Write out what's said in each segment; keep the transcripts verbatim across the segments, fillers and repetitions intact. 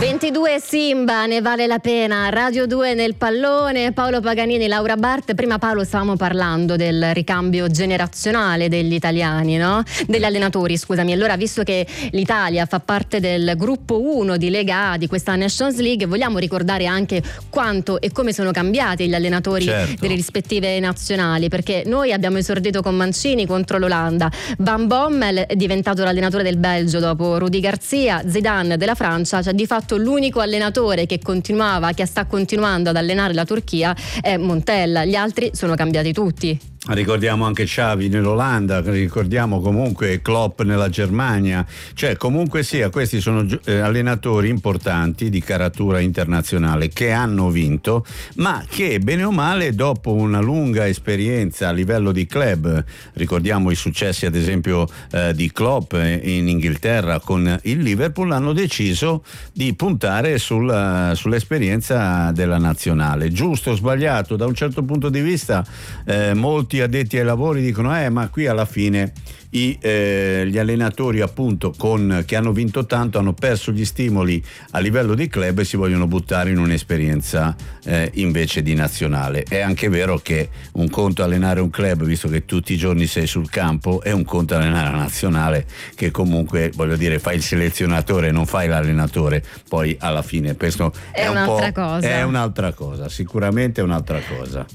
ventidue Simba, ne vale la pena. Radio due nel pallone, Paolo Paganini, Laura Bart. Prima, Paolo, stavamo parlando del ricambio generazionale degli italiani, no? Degli allenatori, scusami. Allora, visto che l'Italia fa parte del gruppo uno di Lega A di questa Nations League, vogliamo ricordare anche quanto e come sono cambiati gli allenatori, certo, delle rispettive nazionali, perché noi abbiamo esordito con Mancini contro l'Olanda, Van Bommel è diventato l'allenatore del Belgio dopo Rudi Garcia, Zidane della Francia, cioè di fatto l'unico allenatore che continuava, che sta continuando ad allenare la Turchia è Montella, gli altri sono cambiati tutti. Ricordiamo anche Xavi nell'Olanda, ricordiamo comunque Klopp nella Germania, cioè comunque sia questi sono eh, allenatori importanti di caratura internazionale che hanno vinto, ma che bene o male dopo una lunga esperienza a livello di club, ricordiamo i successi ad esempio eh, di Klopp in Inghilterra con il Liverpool, hanno deciso di puntare sul, sull'esperienza della nazionale. Giusto o sbagliato? Da un certo punto di vista eh, molti addetti ai lavori dicono eh ma qui alla fine i, eh, gli allenatori appunto con, che hanno vinto tanto hanno perso gli stimoli a livello di club e si vogliono buttare in un'esperienza eh, invece di nazionale. È anche vero che un conto allenare un club, visto che tutti i giorni sei sul campo, è un conto allenare la nazionale, che comunque voglio dire fai il selezionatore, non fai l'allenatore, poi alla fine questo è, è un un'altra po', cosa è un'altra cosa, sicuramente è un'altra cosa.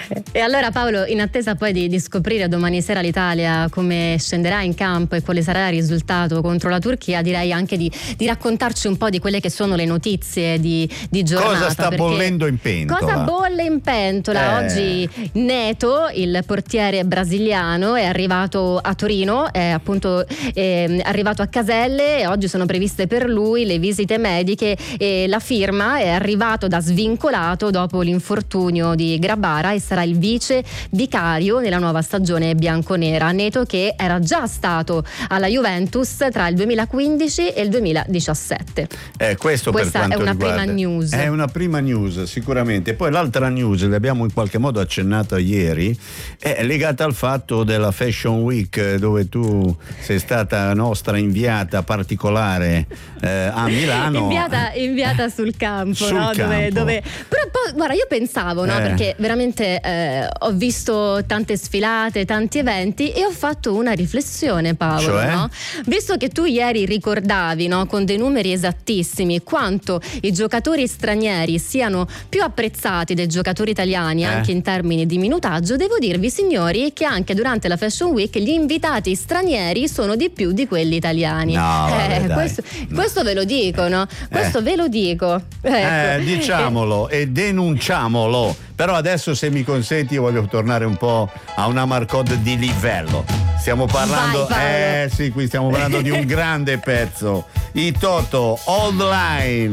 E allora, Paolo, in attesa poi di, di scoprire domani sera l'Italia come scenderà in campo e quale sarà il risultato contro la Turchia, direi anche di, di raccontarci un po' di quelle che sono le notizie di, di giornata. Cosa sta bollendo in pentola? Cosa bolle in pentola? Eh. Oggi Neto, il portiere brasiliano, è arrivato a Torino, è appunto è arrivato a Caselle e oggi sono previste per lui le visite mediche e la firma. È arrivato da svincolato dopo l'infortunio di Grabara e sarà il vice vicario nella nuova stagione bianconera. Neto, che era già stato alla Juventus tra il duemilaquindici e il duemiladiciassette. Eh, questo Questa per quanto è una riguarda. prima news. È una prima news sicuramente. Poi l'altra news, l'abbiamo in qualche modo accennata ieri, è legata al fatto della Fashion Week, dove tu sei stata nostra inviata particolare eh, a Milano. inviata, inviata sul campo, sul no? campo. Dove, dove... Però poi, guarda, io pensavo, no? Eh. Perché veramente eh, ho visto tante sfilate, tanti eventi e ho fatto una riflessione, Paolo, Cioè? no? Visto che tu ieri ricordavi, no, con dei numeri esattissimi quanto i giocatori stranieri siano più apprezzati dei giocatori italiani, eh. anche in termini di minutaggio, devo dirvi, signori, che anche durante la Fashion Week gli invitati stranieri sono di più di quelli italiani. No, vabbè, eh, dai. questo, No. questo ve lo dico, no? Questo Eh. ve lo dico. Ecco. Eh, diciamolo e denunciamolo. Però adesso, se mi consenti, io voglio tornare un po' a una Marcod di livello. Stiamo parlando, Vai, Paolo. eh sì, qui stiamo parlando di un grande pezzo, i Toto, Old Line.